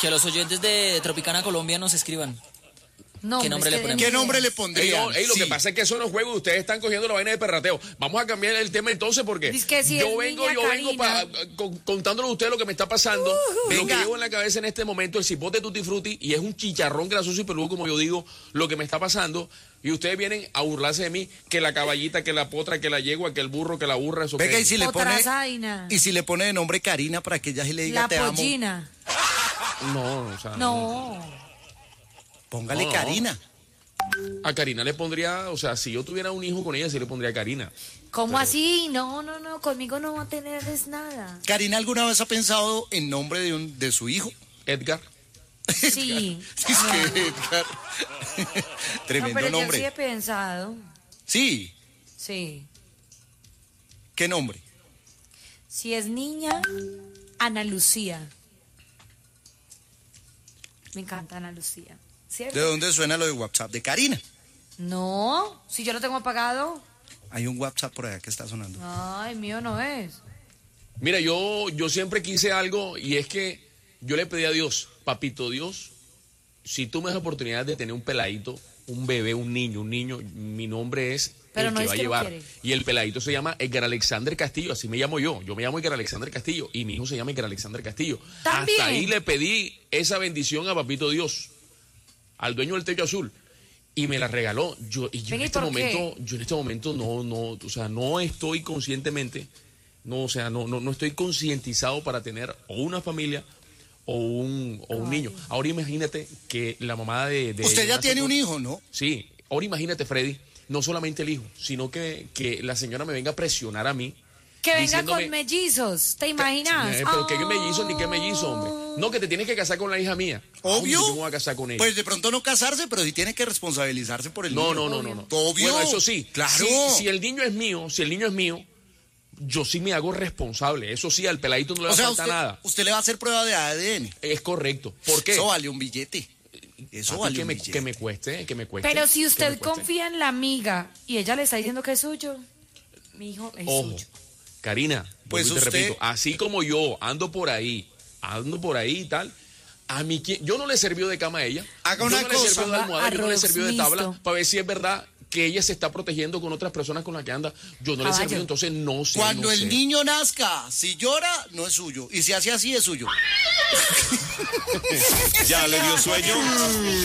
Que los oyentes de Tropicana Colombia nos escriban. No, ¿Qué nombre le ponemos? ¿Qué nombre le pondrían? Lo que pasa es que eso no es juego, ustedes están cogiendo la vaina de perrateo. Vamos a cambiar el tema entonces porque Dice que si yo es vengo niña contándole a ustedes lo que me está pasando, lo que venga. llevo en la cabeza en este momento, el cipote tutti frutti, y es un chicharrón grasoso y peludo, como yo digo, lo que me está pasando, y ustedes vienen a burlarse de mí, que la caballita, que la potra, que la yegua, que el burro, que la burra, eso Venga, que... y si le pone Potrasaina. y si le pone de nombre Karina para que ella sí le diga La te amo. pollina. No, o sea... No. Póngale No. Karina. A Karina le pondría, o sea, si yo tuviera un hijo con ella, sí le pondría a Karina. ¿Cómo así? No, conmigo no va a tener nada. ¿Karina alguna vez ha pensado en nombre de su hijo? Edgar. Sí. Sí, es que Edgar. Tremendo no, pero nombre. yo sí he pensado. Sí. Sí. ¿Qué nombre? Si es niña, Ana Lucía. Me encanta Ana Lucía. ¿Cierto? ¿De dónde suena lo de WhatsApp? De Karina. No, si yo lo tengo apagado. Hay un WhatsApp por allá que está sonando. Ay, mío no es. Mira, yo siempre quise algo y es que yo le pedí a Dios, papito Dios, si tú me das la oportunidad de tener un peladito, un bebé, un niño, mi nombre es Pero el no que es va a que lo llevar. quiere. Y el peladito se llama Edgar Alexander Castillo, así me llamo yo me llamo Edgar Alexander Castillo y mi hijo se llama Edgar Alexander Castillo. ¿También? Hasta ahí le pedí esa bendición a papito Dios, al dueño del techo azul. Y me la regaló. Yo en este momento no, o sea, no estoy conscientemente, no estoy concientizado para tener o una familia o un niño. Ahora imagínate que la mamá de Usted ya tiene un hijo, ¿no? Sí, ahora imagínate, Freddy, no solamente el hijo, sino que la señora me venga a presionar a mí. Que venga diciéndome, con mellizos, ¿te imaginas? Pero qué mellizo ni qué mellizo, hombre. No, que te tienes que casar con la hija mía. Obvio. ¿Cómo yo me voy a casar con ella? Pues de pronto no casarse, pero sí tiene que responsabilizarse por el niño. No. Obvio. Bueno, eso sí. Claro. Si el niño es mío, yo sí me hago responsable. Eso sí, al peladito no le va a faltar nada. Usted le va a hacer prueba de ADN. Es correcto. ¿Por qué? Eso vale un billete. Eso Papi, vale un billete. que me cueste. Pero si que usted me cueste. confía en la amiga y ella le está diciendo que es suyo, mi hijo es Ojo, suyo. Karina, Pues pues te usted- repito, así como yo ando por ahí y tal, a mí yo no le sirvió de cama a ella. Haga yo una no le cosa, sirvió de almohada, yo no le arroz sirvió de tabla mixto. para ver si es verdad que ella se está protegiendo con otras personas con las que anda. Yo no le Caballo. sirvió, entonces no sé. Cuando no el sé. niño nazca, si llora, no es suyo. Y si hace así, es suyo. ¿Ya le dio sueño?